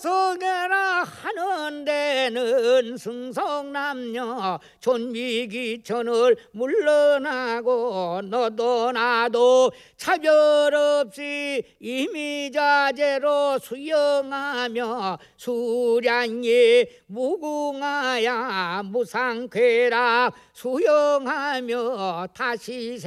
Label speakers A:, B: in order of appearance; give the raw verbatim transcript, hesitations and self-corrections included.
A: 성해라 하는 데는 승성남녀 존미기천을 물러나고 너도 나도 차별 없이 이미자재로 수영하며 수량이 무궁하야 무상쾌락 수영하며 다시